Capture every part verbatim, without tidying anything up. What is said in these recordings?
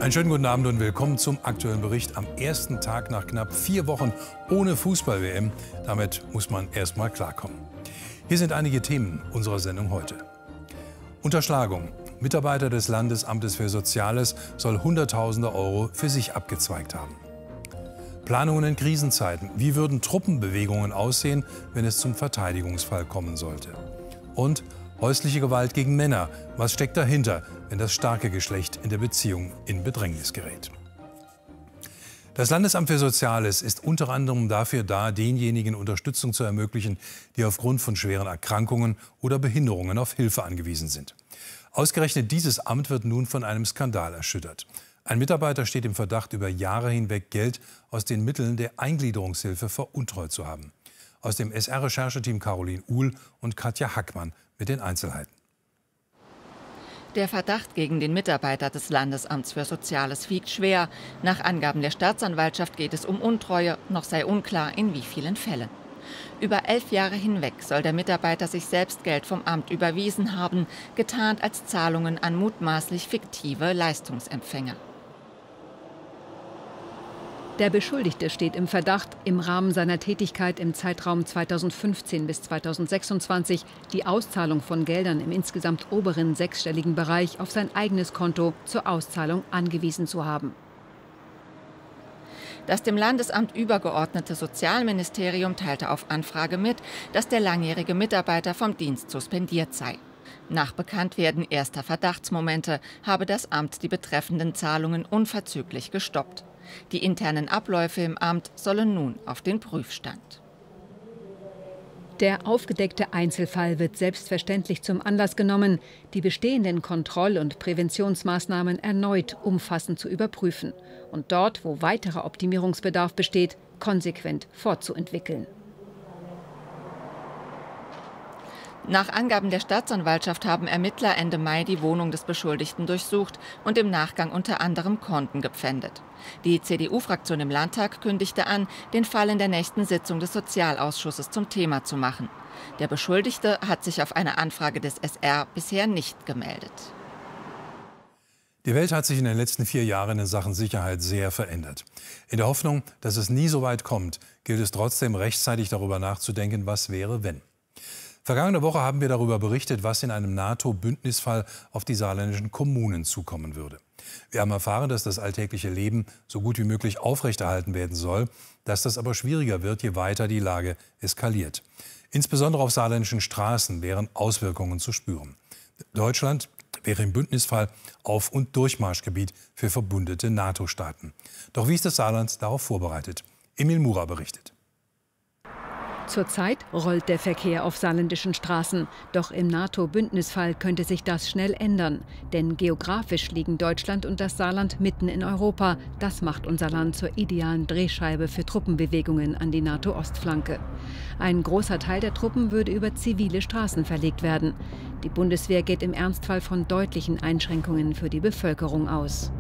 Einen schönen guten Abend und willkommen zum aktuellen Bericht am ersten Tag nach knapp vier Wochen ohne Fußball-W M. Damit muss man erst mal klarkommen. Hier sind einige Themen unserer Sendung heute. Unterschlagung. Mitarbeiter des Landesamtes für Soziales soll Hunderttausende Euro für sich abgezweigt haben. Planungen in Krisenzeiten. Wie würden Truppenbewegungen aussehen, wenn es zum Verteidigungsfall kommen sollte? Und häusliche Gewalt gegen Männer. Was steckt dahinter, wenn das starke Geschlecht in der Beziehung in Bedrängnis gerät? Das Landesamt für Soziales ist unter anderem dafür da, denjenigen Unterstützung zu ermöglichen, die aufgrund von schweren Erkrankungen oder Behinderungen auf Hilfe angewiesen sind. Ausgerechnet dieses Amt wird nun von einem Skandal erschüttert. Ein Mitarbeiter steht im Verdacht, über Jahre hinweg Geld aus den Mitteln der Eingliederungshilfe veruntreut zu haben. Aus dem S R-Rechercheteam Caroline Uhl und Katja Hackmann mit den Einzelheiten. Der Verdacht gegen den Mitarbeiter des Landesamts für Soziales wiegt schwer. Nach Angaben der Staatsanwaltschaft geht es um Untreue, noch sei unklar, in wie vielen Fällen. Über elf Jahre hinweg soll der Mitarbeiter sich selbst Geld vom Amt überwiesen haben, getarnt als Zahlungen an mutmaßlich fiktive Leistungsempfänger. Der Beschuldigte steht im Verdacht, im Rahmen seiner Tätigkeit im Zeitraum zweitausendfünfzehn bis zweitausendsechsundzwanzig die Auszahlung von Geldern im insgesamt oberen sechsstelligen Bereich auf sein eigenes Konto zur Auszahlung angewiesen zu haben. Das dem Landesamt übergeordnete Sozialministerium teilte auf Anfrage mit, dass der langjährige Mitarbeiter vom Dienst suspendiert sei. Nach Bekanntwerden erster Verdachtsmomente habe das Amt die betreffenden Zahlungen unverzüglich gestoppt. Die internen Abläufe im Amt sollen nun auf den Prüfstand. Der aufgedeckte Einzelfall wird selbstverständlich zum Anlass genommen, die bestehenden Kontroll- und Präventionsmaßnahmen erneut umfassend zu überprüfen und dort, wo weiterer Optimierungsbedarf besteht, konsequent fortzuentwickeln. Nach Angaben der Staatsanwaltschaft haben Ermittler Ende Mai die Wohnung des Beschuldigten durchsucht und im Nachgang unter anderem Konten gepfändet. Die C D U-Fraktion im Landtag kündigte an, den Fall in der nächsten Sitzung des Sozialausschusses zum Thema zu machen. Der Beschuldigte hat sich auf eine Anfrage des S R bisher nicht gemeldet. Die Welt hat sich in den letzten vier Jahren in Sachen Sicherheit sehr verändert. In der Hoffnung, dass es nie so weit kommt, gilt es trotzdem rechtzeitig darüber nachzudenken, was wäre, wenn. Vergangene Woche haben wir darüber berichtet, was in einem NATO-Bündnisfall auf die saarländischen Kommunen zukommen würde. Wir haben erfahren, dass das alltägliche Leben so gut wie möglich aufrechterhalten werden soll, dass das aber schwieriger wird, je weiter die Lage eskaliert. Insbesondere auf saarländischen Straßen wären Auswirkungen zu spüren. Deutschland wäre im Bündnisfall Auf- und Durchmarschgebiet für verbündete NATO-Staaten. Doch wie ist das Saarland darauf vorbereitet? Emil Mura berichtet. Zurzeit rollt der Verkehr auf saarländischen Straßen. Doch im NATO-Bündnisfall könnte sich das schnell ändern. Denn geografisch liegen Deutschland und das Saarland mitten in Europa. Das macht unser Land zur idealen Drehscheibe für Truppenbewegungen an die NATO-Ostflanke. Ein großer Teil der Truppen würde über zivile Straßen verlegt werden. Die Bundeswehr geht im Ernstfall von deutlichen Einschränkungen für die Bevölkerung aus.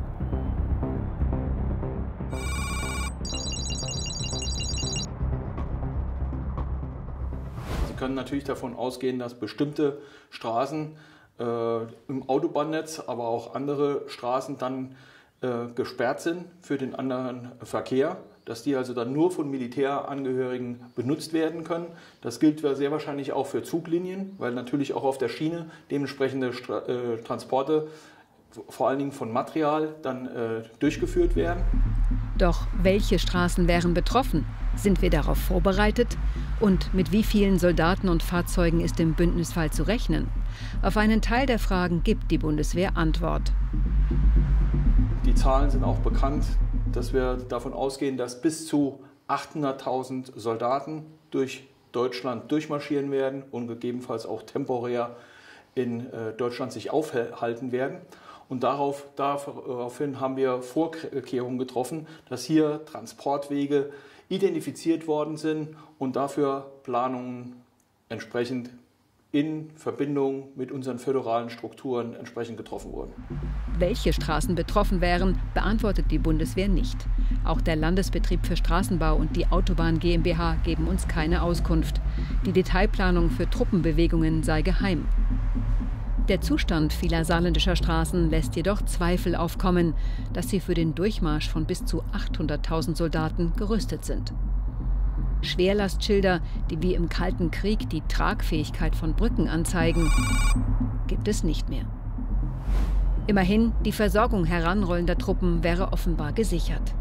Wir können natürlich davon ausgehen, dass bestimmte Straßen äh, im Autobahnnetz, aber auch andere Straßen dann äh, gesperrt sind für den anderen Verkehr, dass die also dann nur von Militärangehörigen benutzt werden können. Das gilt sehr wahrscheinlich auch für Zuglinien, weil natürlich auch auf der Schiene dementsprechende Stra äh, Transporte, vor allen Dingen von Material, dann äh, durchgeführt werden. Doch welche Straßen wären betroffen? Sind wir darauf vorbereitet? Und mit wie vielen Soldaten und Fahrzeugen ist im Bündnisfall zu rechnen? Auf einen Teil der Fragen gibt die Bundeswehr Antwort. Die Zahlen sind auch bekannt, dass wir davon ausgehen, dass bis zu achthunderttausend Soldaten durch Deutschland durchmarschieren werden und gegebenenfalls auch temporär in Deutschland sich aufhalten werden. Und darauf, daraufhin haben wir Vorkehrungen getroffen, dass hier Transportwege identifiziert worden sind und dafür Planungen entsprechend in Verbindung mit unseren föderalen Strukturen entsprechend getroffen wurden. Welche Straßen betroffen wären, beantwortet die Bundeswehr nicht. Auch der Landesbetrieb für Straßenbau und die Autobahn GmbH geben uns keine Auskunft. Die Detailplanung für Truppenbewegungen sei geheim. Der Zustand vieler saarländischer Straßen lässt jedoch Zweifel aufkommen, dass sie für den Durchmarsch von bis zu achthunderttausend Soldaten gerüstet sind. Schwerlastschilder, die wie im Kalten Krieg die Tragfähigkeit von Brücken anzeigen, gibt es nicht mehr. Immerhin, die Versorgung heranrollender Truppen wäre offenbar gesichert.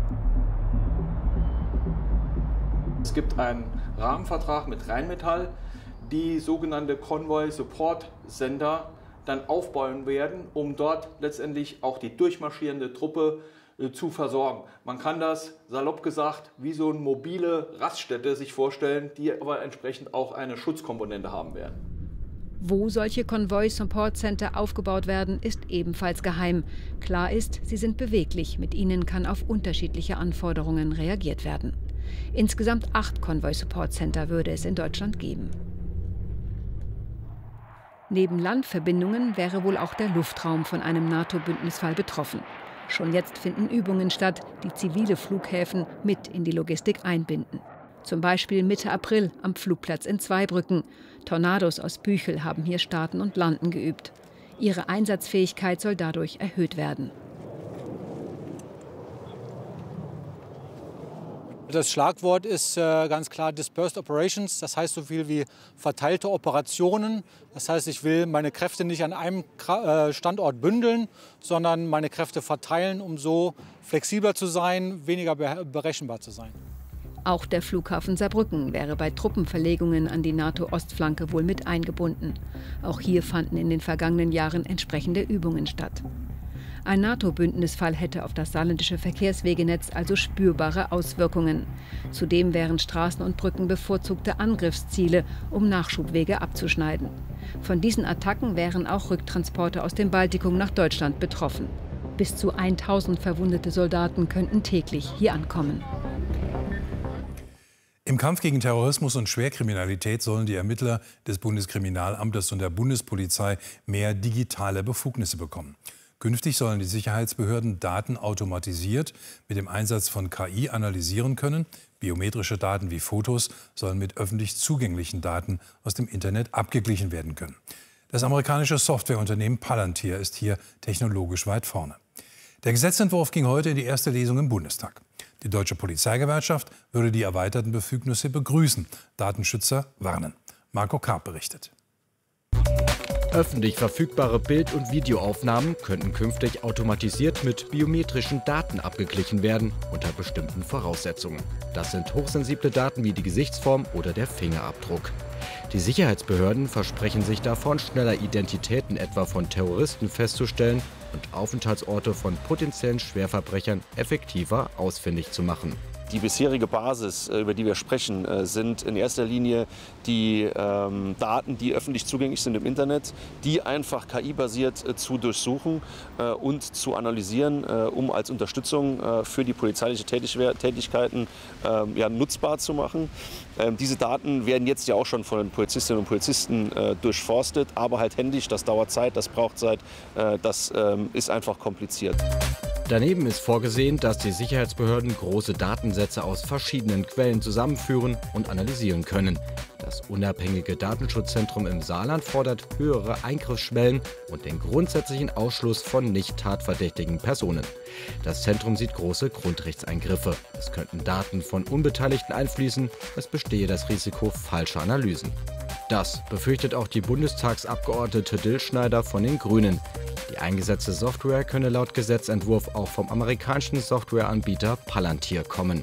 Es gibt einen Rahmenvertrag mit Rheinmetall, die sogenannte Konvoi-Support-Sender dann aufbauen werden, um dort letztendlich auch die durchmarschierende Truppe äh, zu versorgen. Man kann das, salopp gesagt, wie so eine mobile Raststätte sich vorstellen, die aber entsprechend auch eine Schutzkomponente haben werden. Wo solche Konvoi-Support-Center aufgebaut werden, ist ebenfalls geheim. Klar ist, sie sind beweglich. Mit ihnen kann auf unterschiedliche Anforderungen reagiert werden. Insgesamt acht Konvoi-Support-Center würde es in Deutschland geben. Neben Landverbindungen wäre wohl auch der Luftraum von einem NATO-Bündnisfall betroffen. Schon jetzt finden Übungen statt, die zivile Flughäfen mit in die Logistik einbinden. Zum Beispiel Mitte April am Flugplatz in Zweibrücken. Tornados aus Büchel haben hier Starten und Landen geübt. Ihre Einsatzfähigkeit soll dadurch erhöht werden. Das Schlagwort ist äh, ganz klar Dispersed Operations, das heißt so viel wie verteilte Operationen. Das heißt, ich will meine Kräfte nicht an einem äh, Standort bündeln, sondern meine Kräfte verteilen, um so flexibler zu sein, weniger berechenbar zu sein. Auch der Flughafen Saarbrücken wäre bei Truppenverlegungen an die NATO-Ostflanke wohl mit eingebunden. Auch hier fanden in den vergangenen Jahren entsprechende Übungen statt. Ein NATO-Bündnisfall hätte auf das saarländische Verkehrswegenetz also spürbare Auswirkungen. Zudem wären Straßen und Brücken bevorzugte Angriffsziele, um Nachschubwege abzuschneiden. Von diesen Attacken wären auch Rücktransporte aus dem Baltikum nach Deutschland betroffen. Bis zu tausend verwundete Soldaten könnten täglich hier ankommen. Im Kampf gegen Terrorismus und Schwerkriminalität sollen die Ermittler des Bundeskriminalamtes und der Bundespolizei mehr digitale Befugnisse bekommen. Künftig sollen die Sicherheitsbehörden Daten automatisiert mit dem Einsatz von K I analysieren können. Biometrische Daten wie Fotos sollen mit öffentlich zugänglichen Daten aus dem Internet abgeglichen werden können. Das amerikanische Softwareunternehmen Palantir ist hier technologisch weit vorne. Der Gesetzentwurf ging heute in die erste Lesung im Bundestag. Die Deutsche Polizeigewerkschaft würde die erweiterten Befugnisse begrüßen. Datenschützer warnen. Marco Karp berichtet. Öffentlich verfügbare Bild- und Videoaufnahmen könnten künftig automatisiert mit biometrischen Daten abgeglichen werden, unter bestimmten Voraussetzungen. Das sind hochsensible Daten wie die Gesichtsform oder der Fingerabdruck. Die Sicherheitsbehörden versprechen sich davon, schneller Identitäten etwa von Terroristen festzustellen und Aufenthaltsorte von potenziellen Schwerverbrechern effektiver ausfindig zu machen. Die bisherige Basis, über die wir sprechen, sind in erster Linie die ähm, Daten, die öffentlich zugänglich sind im Internet, die einfach K I-basiert äh, zu durchsuchen äh, und zu analysieren, äh, um als Unterstützung äh, für die polizeiliche Tätig Tätigkeiten äh, ja, nutzbar zu machen. Ähm, diese Daten werden jetzt ja auch schon von den Polizistinnen und Polizisten äh, durchforstet, aber halt händisch, das dauert Zeit, das braucht Zeit, äh, das äh, ist einfach kompliziert. Daneben ist vorgesehen, dass die Sicherheitsbehörden große Datensätze aus verschiedenen Quellen zusammenführen und analysieren können. Das unabhängige Datenschutzzentrum im Saarland fordert höhere Eingriffsschwellen und den grundsätzlichen Ausschluss von nicht tatverdächtigen Personen. Das Zentrum sieht große Grundrechtseingriffe. Es könnten Daten von Unbeteiligten einfließen. Es bestehe das Risiko falscher Analysen. Das befürchtet auch die Bundestagsabgeordnete Dillschneider von den Grünen. Die eingesetzte Software könne laut Gesetzentwurf auch vom amerikanischen Softwareanbieter Palantir kommen.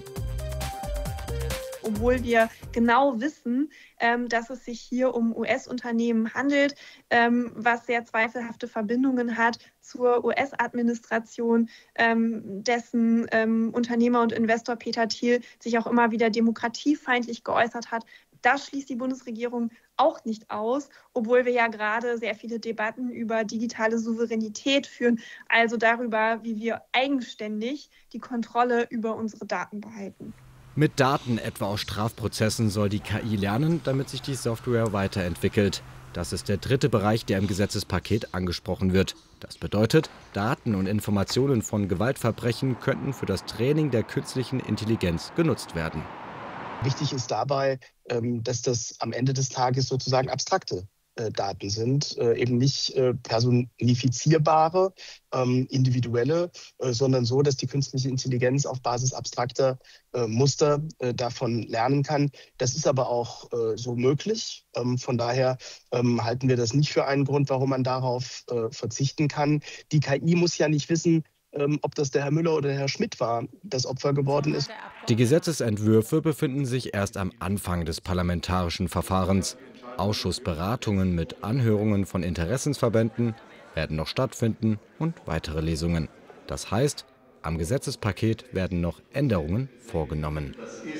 Obwohl wir genau wissen, ähm, dass es sich hier um U S-Unternehmen handelt, ähm, was sehr zweifelhafte Verbindungen hat zur U S-Administration, ähm, dessen ähm, Unternehmer und Investor Peter Thiel sich auch immer wieder demokratiefeindlich geäußert hat. Das schließt die Bundesregierung auch nicht aus, obwohl wir ja gerade sehr viele Debatten über digitale Souveränität führen, also darüber, wie wir eigenständig die Kontrolle über unsere Daten behalten. Mit Daten etwa aus Strafprozessen soll die K I lernen, damit sich die Software weiterentwickelt. Das ist der dritte Bereich, der im Gesetzespaket angesprochen wird. Das bedeutet, Daten und Informationen von Gewaltverbrechen könnten für das Training der künstlichen Intelligenz genutzt werden. Wichtig ist dabei, dass das am Ende des Tages sozusagen abstrakte äh, Daten sind, äh, eben nicht äh, personifizierbare, ähm, individuelle, äh, sondern so, dass die künstliche Intelligenz auf Basis abstrakter äh, Muster äh, davon lernen kann. Das ist aber auch äh, so möglich. Ähm, von daher ähm, halten wir das nicht für einen Grund, warum man darauf äh, verzichten kann. Die K I muss ja nicht wissen, ob das der Herr Müller oder der Herr Schmidt war, das Opfer geworden ist. Die Gesetzesentwürfe befinden sich erst am Anfang des parlamentarischen Verfahrens. Ausschussberatungen mit Anhörungen von Interessensverbänden werden noch stattfinden und weitere Lesungen. Das heißt, am Gesetzespaket werden noch Änderungen vorgenommen.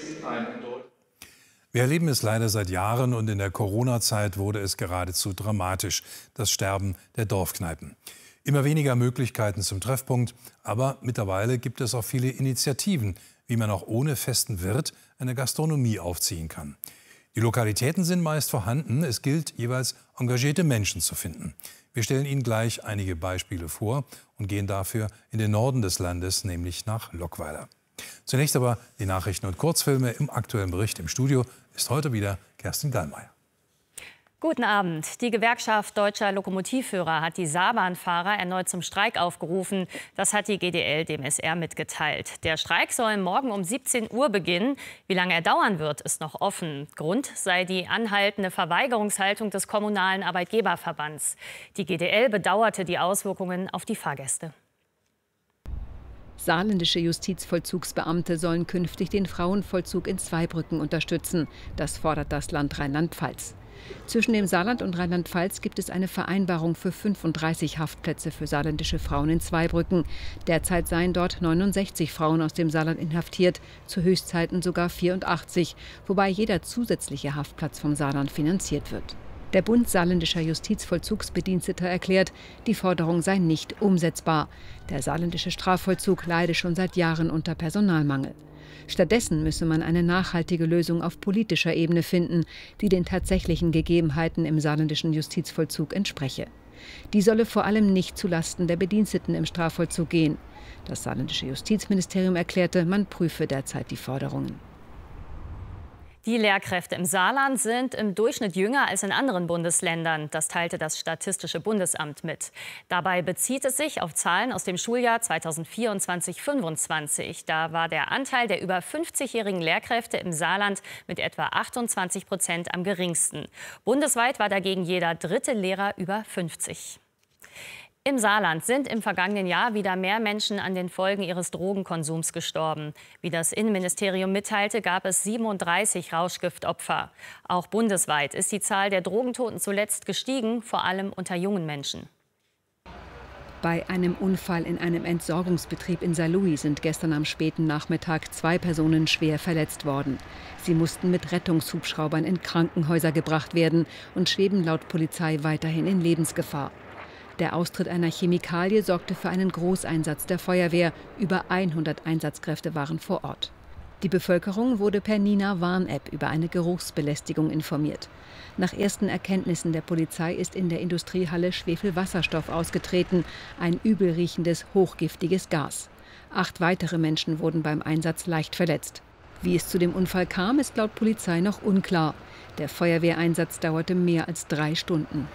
Wir erleben es leider seit Jahren und in der Corona-Zeit wurde es geradezu dramatisch, das Sterben der Dorfkneipen. Immer weniger Möglichkeiten zum Treffpunkt, aber mittlerweile gibt es auch viele Initiativen, wie man auch ohne festen Wirt eine Gastronomie aufziehen kann. Die Lokalitäten sind meist vorhanden, es gilt jeweils engagierte Menschen zu finden. Wir stellen Ihnen gleich einige Beispiele vor und gehen dafür in den Norden des Landes, nämlich nach Lockweiler. Zunächst aber die Nachrichten und Kurzfilme im aktuellen Bericht. Im Studio ist heute wieder Kerstin Gallmeier. Guten Abend. Die Gewerkschaft Deutscher Lokomotivführer hat die Saarbahnfahrer erneut zum Streik aufgerufen. Das hat die G D L dem S R mitgeteilt. Der Streik soll morgen um siebzehn Uhr beginnen. Wie lange er dauern wird, ist noch offen. Grund sei die anhaltende Verweigerungshaltung des Kommunalen Arbeitgeberverbands. Die G D L bedauerte die Auswirkungen auf die Fahrgäste. Saarländische Justizvollzugsbeamte sollen künftig den Frauenvollzug in Zweibrücken unterstützen. Das fordert das Land Rheinland-Pfalz. Zwischen dem Saarland und Rheinland-Pfalz gibt es eine Vereinbarung für fünfunddreißig Haftplätze für saarländische Frauen in Zweibrücken. Derzeit seien dort neunundsechzig Frauen aus dem Saarland inhaftiert, zu Höchstzeiten sogar vierundachtzig, wobei jeder zusätzliche Haftplatz vom Saarland finanziert wird. Der Bund saarländischer Justizvollzugsbediensteter erklärt, die Forderung sei nicht umsetzbar. Der saarländische Strafvollzug leide schon seit Jahren unter Personalmangel. Stattdessen müsse man eine nachhaltige Lösung auf politischer Ebene finden, die den tatsächlichen Gegebenheiten im saarländischen Justizvollzug entspreche. Die solle vor allem nicht zulasten der Bediensteten im Strafvollzug gehen. Das saarländische Justizministerium erklärte, man prüfe derzeit die Forderungen. Die Lehrkräfte im Saarland sind im Durchschnitt jünger als in anderen Bundesländern. Das teilte das Statistische Bundesamt mit. Dabei bezieht es sich auf Zahlen aus dem Schuljahr zweitausendvierundzwanzig fünfundzwanzig. Da war der Anteil der über fünfzigjährigen Lehrkräfte im Saarland mit etwa achtundzwanzig Prozent am geringsten. Bundesweit war dagegen jeder dritte Lehrer über fünfzig. Im Saarland sind im vergangenen Jahr wieder mehr Menschen an den Folgen ihres Drogenkonsums gestorben. Wie das Innenministerium mitteilte, gab es siebenunddreißig Rauschgiftopfer. Auch bundesweit ist die Zahl der Drogentoten zuletzt gestiegen, vor allem unter jungen Menschen. Bei einem Unfall in einem Entsorgungsbetrieb in Saarlouis sind gestern am späten Nachmittag zwei Personen schwer verletzt worden. Sie mussten mit Rettungshubschraubern in Krankenhäuser gebracht werden und schweben laut Polizei weiterhin in Lebensgefahr. Der Austritt einer Chemikalie sorgte für einen Großeinsatz der Feuerwehr. Über hundert Einsatzkräfte waren vor Ort. Die Bevölkerung wurde per Nina-Warn-App über eine Geruchsbelästigung informiert. Nach ersten Erkenntnissen der Polizei ist in der Industriehalle Schwefelwasserstoff ausgetreten, ein übelriechendes, hochgiftiges Gas. Acht weitere Menschen wurden beim Einsatz leicht verletzt. Wie es zu dem Unfall kam, ist laut Polizei noch unklar. Der Feuerwehreinsatz dauerte mehr als drei Stunden.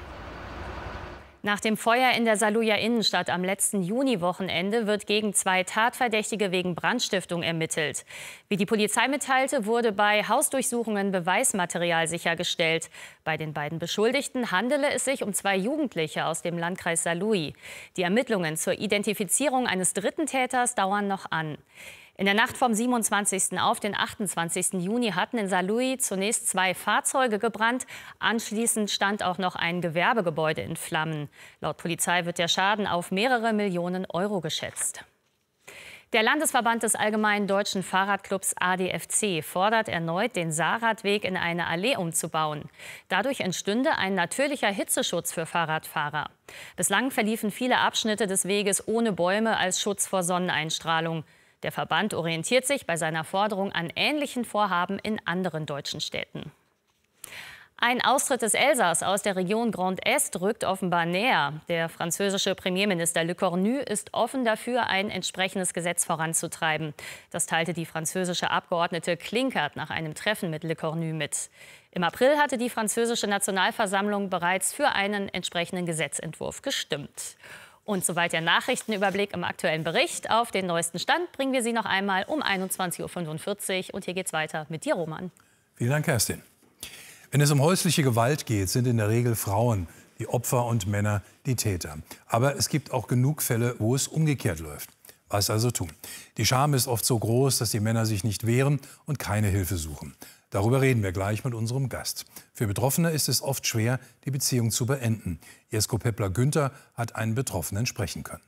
Nach dem Feuer in der Saarlouier Innenstadt am letzten Juniwochenende wird gegen zwei Tatverdächtige wegen Brandstiftung ermittelt. Wie die Polizei mitteilte, wurde bei Hausdurchsuchungen Beweismaterial sichergestellt. Bei den beiden Beschuldigten handele es sich um zwei Jugendliche aus dem Landkreis Saarlouis. Die Ermittlungen zur Identifizierung eines dritten Täters dauern noch an. In der Nacht vom siebenundzwanzigsten auf den achtundzwanzigsten Juni hatten in Saarlouis zunächst zwei Fahrzeuge gebrannt. Anschließend stand auch noch ein Gewerbegebäude in Flammen. Laut Polizei wird der Schaden auf mehrere Millionen Euro geschätzt. Der Landesverband des Allgemeinen Deutschen Fahrradclubs A D F C fordert erneut, den Saarradweg in eine Allee umzubauen. Dadurch entstünde ein natürlicher Hitzeschutz für Fahrradfahrer. Bislang verliefen viele Abschnitte des Weges ohne Bäume als Schutz vor Sonneneinstrahlung. Der Verband orientiert sich bei seiner Forderung an ähnlichen Vorhaben in anderen deutschen Städten. Ein Austritt des Elsass aus der Region Grand Est rückt offenbar näher. Der französische Premierminister Le Cornu ist offen dafür, ein entsprechendes Gesetz voranzutreiben. Das teilte die französische Abgeordnete Klinkert nach einem Treffen mit Le Cornu mit. Im April hatte die französische Nationalversammlung bereits für einen entsprechenden Gesetzentwurf gestimmt. Und soweit der Nachrichtenüberblick im aktuellen Bericht. Auf den neuesten Stand bringen wir Sie noch einmal um einundzwanzig Uhr fünfundvierzig. Und hier geht's weiter mit dir, Roman. Vielen Dank, Kerstin. Wenn es um häusliche Gewalt geht, sind in der Regel Frauen die Opfer und Männer die Täter. Aber es gibt auch genug Fälle, wo es umgekehrt läuft. Was also tun? Die Scham ist oft so groß, dass die Männer sich nicht wehren und keine Hilfe suchen. Darüber reden wir gleich mit unserem Gast. Für Betroffene ist es oft schwer, die Beziehung zu beenden. Jesko Peppler-Günther hat einen Betroffenen sprechen können.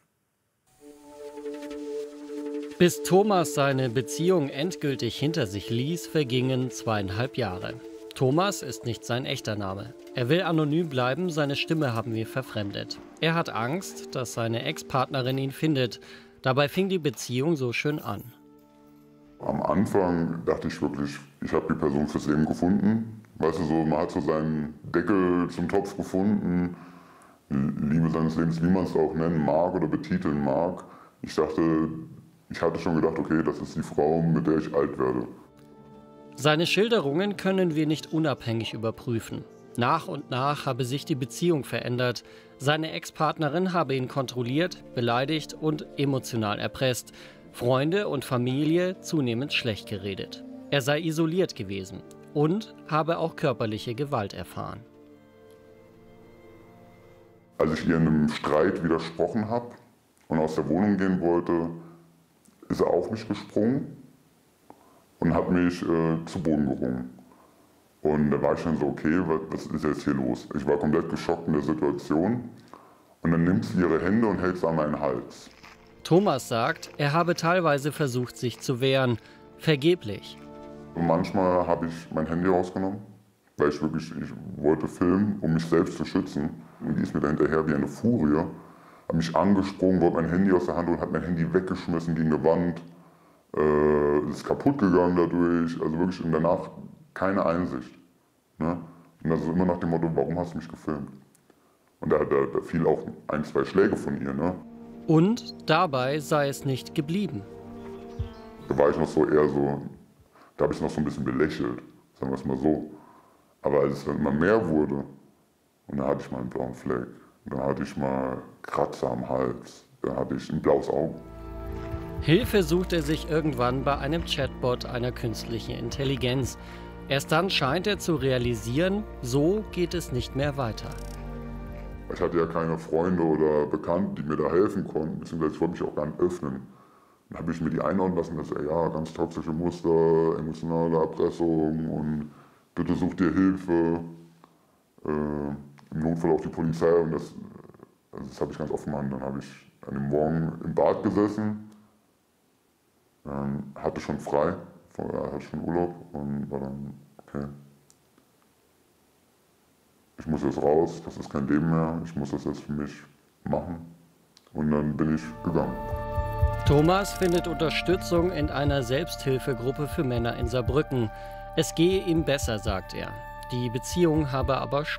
Bis Thomas seine Beziehung endgültig hinter sich ließ, vergingen zweieinhalb Jahre. Thomas ist nicht sein echter Name. Er will anonym bleiben, seine Stimme haben wir verfremdet. Er hat Angst, dass seine Ex-Partnerin ihn findet. Dabei fing die Beziehung so schön an. Am Anfang dachte ich wirklich, ich habe die Person fürs Leben gefunden. Weißt du, so, man hat so seinen Deckel zum Topf gefunden. Liebe seines Lebens, wie man es auch nennen mag oder betiteln mag. Ich dachte, ich hatte schon gedacht, okay, das ist die Frau, mit der ich alt werde. Seine Schilderungen können wir nicht unabhängig überprüfen. Nach und nach habe sich die Beziehung verändert. Seine Ex-Partnerin habe ihn kontrolliert, beleidigt und emotional erpresst. Freunde und Familie zunehmend schlecht geredet. Er sei isoliert gewesen und habe auch körperliche Gewalt erfahren. Als ich ihr in einem Streit widersprochen habe und aus der Wohnung gehen wollte, ist er auf mich gesprungen und hat mich äh, zu Boden gerungen. Und da war ich dann so, okay, was, was ist jetzt hier los? Ich war komplett geschockt in der Situation. Und dann nimmt sie ihre Hände und hält sie an meinen Hals. Thomas sagt, er habe teilweise versucht, sich zu wehren. Vergeblich. Und manchmal habe ich mein Handy rausgenommen, weil ich wirklich, ich wollte filmen, um mich selbst zu schützen. Und die ist mir da hinterher wie eine Furie. Hat mich angesprungen, wollte mein Handy aus der Hand und hat mein Handy weggeschmissen gegen eine Wand. Äh, ist kaputt gegangen dadurch. Also wirklich und danach keine Einsicht. Ne? Und das ist immer nach dem Motto, warum hast du mich gefilmt? Und da, da, da fiel auch ein, zwei Schläge von ihr. Ne? Und dabei sei es nicht geblieben. Da war ich noch so eher so, da habe ich noch so ein bisschen belächelt, sagen wir es mal so. Aber als es dann immer mehr wurde, und da hatte ich mal einen blauen Fleck, dann hatte ich mal Kratzer am Hals, dann hatte ich ein blaues Auge. Hilfe sucht er sich irgendwann bei einem Chatbot einer künstlichen Intelligenz. Erst dann scheint er zu realisieren, so geht es nicht mehr weiter. Ich hatte ja keine Freunde oder Bekannte, die mir da helfen konnten, beziehungsweise ich wollte mich auch gar nicht öffnen. Dann habe ich mir die einordnen lassen, dass er ja ganz toxische Muster, emotionale Erpressung und bitte such dir Hilfe, äh, im Notfall auch die Polizei. Und das, also das habe ich ganz offen gemacht. Dann habe ich an dem Morgen im Bad gesessen, dann hatte schon frei, vorher hatte schon Urlaub und war dann, okay. Ich muss jetzt raus, das ist kein Leben mehr, ich muss das jetzt für mich machen. Und dann bin ich gegangen. Thomas findet Unterstützung in einer Selbsthilfegruppe für Männer in Saarbrücken. Es gehe ihm besser, sagt er. Die Beziehung habe aber